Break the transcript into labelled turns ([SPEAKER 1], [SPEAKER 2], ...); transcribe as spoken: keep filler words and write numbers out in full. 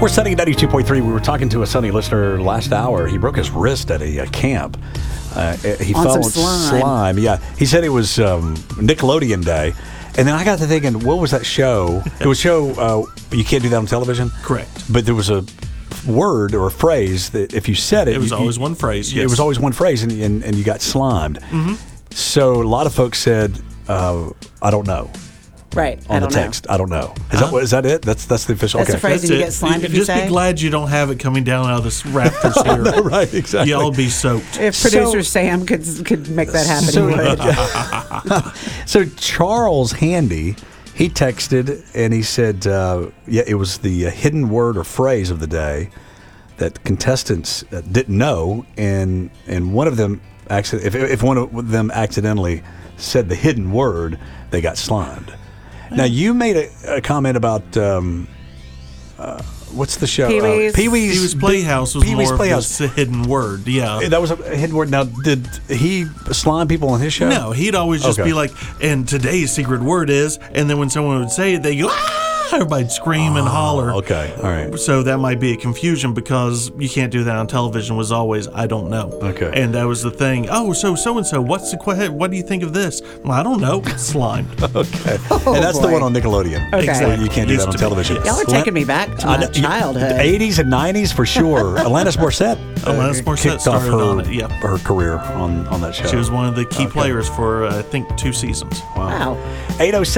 [SPEAKER 1] We're Sunny at ninety-two point three. We were talking to a Sunny listener last hour. He broke his wrist at a, a camp. Uh, he
[SPEAKER 2] On
[SPEAKER 1] fell
[SPEAKER 2] some
[SPEAKER 1] on
[SPEAKER 2] slime.
[SPEAKER 1] slime. Yeah, he said it was um, Nickelodeon Day. And then I got to thinking, what was that show? It was a show, uh, you can't do that on television?
[SPEAKER 3] Correct.
[SPEAKER 1] But there was a word or a phrase that if you said it...
[SPEAKER 3] It was
[SPEAKER 1] you,
[SPEAKER 3] always
[SPEAKER 1] you,
[SPEAKER 3] one phrase,
[SPEAKER 1] It
[SPEAKER 3] yes.
[SPEAKER 1] was always one phrase, and, and, and you got slimed.
[SPEAKER 3] Mm-hmm.
[SPEAKER 1] So a lot of folks said, uh, I don't know.
[SPEAKER 2] Right.
[SPEAKER 1] On
[SPEAKER 2] I
[SPEAKER 1] the
[SPEAKER 2] don't
[SPEAKER 1] text.
[SPEAKER 2] know.
[SPEAKER 1] I don't know. Is,
[SPEAKER 3] Huh?
[SPEAKER 1] that, is that it? That's that's the official...
[SPEAKER 2] That's
[SPEAKER 1] okay.
[SPEAKER 2] the phrase
[SPEAKER 3] That's
[SPEAKER 2] that you
[SPEAKER 3] it.
[SPEAKER 2] get slimed if you
[SPEAKER 3] Just
[SPEAKER 2] say.
[SPEAKER 3] be glad you don't have it coming down out of the rafters here.
[SPEAKER 1] No, right, exactly.
[SPEAKER 3] Y'all be soaked.
[SPEAKER 2] If producer Sam could could make that happen,
[SPEAKER 1] So-
[SPEAKER 2] he would.
[SPEAKER 1] So Charles Handy, he texted and he said, uh, yeah, it was the uh, hidden word or phrase of the day that contestants uh, didn't know, and and one of them, accident, if if one of them accidentally said the hidden word, they got slimed. Now you made a, a comment about um, uh, what's the show?
[SPEAKER 2] Pee-wee's.
[SPEAKER 1] Uh, Pee-wee's,
[SPEAKER 3] Pee-wee's Playhouse was
[SPEAKER 1] Pee-wee's
[SPEAKER 3] more
[SPEAKER 1] Playhouse.
[SPEAKER 3] of a hidden word, yeah.
[SPEAKER 1] That was a hidden word. Now, did he slime people on his show?
[SPEAKER 3] No, he'd always just
[SPEAKER 1] Okay.
[SPEAKER 3] be like, and today's secret word is, and then when someone would say it, they go, ah! Everybody'd scream and holler.
[SPEAKER 1] Okay, all right.
[SPEAKER 3] So that might be a confusion because you can't do that on television was always, I don't know.
[SPEAKER 1] Okay.
[SPEAKER 3] And that was the thing. Oh, so so-and-so, what's the que- what do you think of this? Well, I don't know. Slimed.
[SPEAKER 1] Okay. and that's the
[SPEAKER 2] boy.
[SPEAKER 1] one on Nickelodeon.
[SPEAKER 2] Okay.
[SPEAKER 1] Where you can't do
[SPEAKER 3] Used
[SPEAKER 1] that on
[SPEAKER 3] to be,
[SPEAKER 1] television.
[SPEAKER 3] yes.
[SPEAKER 2] Y'all are
[SPEAKER 1] Alan-
[SPEAKER 2] taking me back to
[SPEAKER 1] I
[SPEAKER 2] my
[SPEAKER 1] know- you-
[SPEAKER 2] childhood.
[SPEAKER 1] The eighties and nineties for sure. Alanis Morissette. uh,
[SPEAKER 3] Alanis Morissette
[SPEAKER 1] kicked off
[SPEAKER 3] started
[SPEAKER 1] her,
[SPEAKER 3] on it, yeah.
[SPEAKER 1] her career on, on that show.
[SPEAKER 3] She was one of the key players for, uh, I think, two seasons.
[SPEAKER 2] Wow.
[SPEAKER 1] eight oh seven